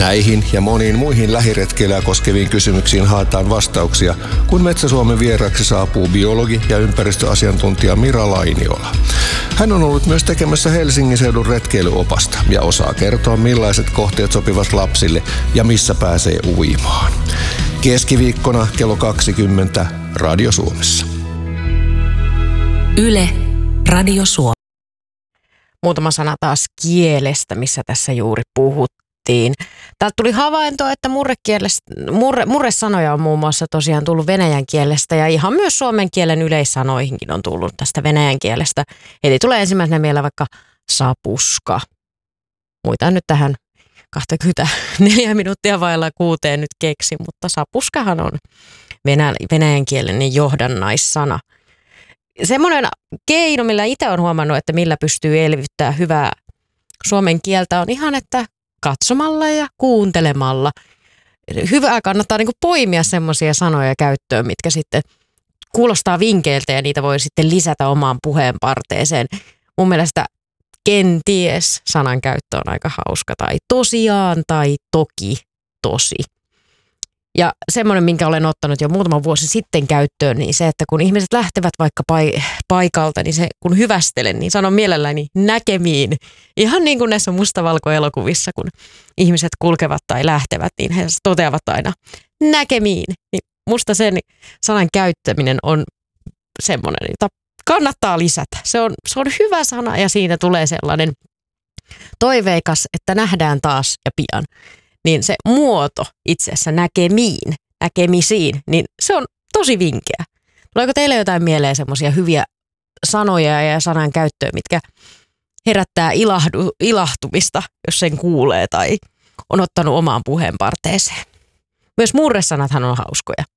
Näihin ja moniin muihin lähiretkeilyä koskeviin kysymyksiin haetaan vastauksia, kun Metsä-Suomen vieraksi saapuu biologi ja ympäristöasiantuntija Mira Lainiola. Hän on ollut myös tekemässä Helsingin seudun retkeilyopasta ja osaa kertoa, millaiset kohteet sopivat lapsille ja missä pääsee uimaan. Keskiviikkona kello 20 Radio Suomessa. Yle, Radio Suomi. Muutama sana taas kielestä, missä tässä juuri puhuttiin. Täältä tuli havainto, että murresanoja on muun muassa tosiaan tullut venäjän kielestä ja ihan myös suomen kielen yleissanoihinkin on tullut tästä venäjän kielestä. Eli tulee ensimmäisenä mieleen vaikka sapuska. Muita nyt tähän 24 minuuttia vailla 6 nyt keksi, mutta sapuskahan on venäjän kielen johdannaissana. Semmoinen keino, millä itse olen huomannut, että millä pystyy elvyttämään hyvää suomen kieltä, on ihan, että katsomalla ja kuuntelemalla. Hyvää kannattaa niin kuin poimia semmoisia sanoja käyttöön, mitkä sitten kuulostaa vinkeiltä ja niitä voi sitten lisätä omaan puheen parteeseen. Mun mielestä kenties sanan käyttö on aika hauska, tai tosiaan tai toki tosi. Ja semmoinen, minkä olen ottanut jo muutama vuosi sitten käyttöön, niin se, että kun ihmiset lähtevät vaikka paikalta, niin se, kun hyvästelen, niin sanon mielelläni näkemiin. Ihan niin kuin näissä mustavalkoelokuvissa, kun ihmiset kulkevat tai lähtevät, niin he toteavat aina näkemiin. Niin musta sen sanan käyttäminen on semmoinen, jota kannattaa lisätä. Se on hyvä sana ja siitä tulee sellainen toiveikas, että nähdään taas ja pian. Niin se muoto itse asiassa näkemisiin, niin se on tosi vinkeä. Tuleeko teille jotain mieleen semmoisia hyviä sanoja ja sanan käyttöä, mitkä herättää ilahtumista, jos sen kuulee tai on ottanut omaan puheen parteeseen? Myös murresanathan on hauskoja.